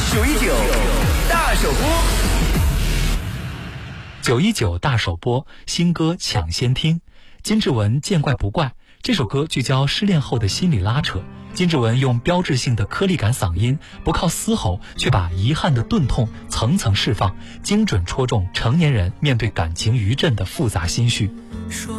919大首播 ，919大首播，新歌抢先听。金志文见怪不怪，这首歌聚焦失恋后的心理拉扯。金志文用标志性的颗粒感嗓音，不靠嘶吼，却把遗憾的钝痛层层释放，精准戳中成年人面对感情余震的复杂心绪。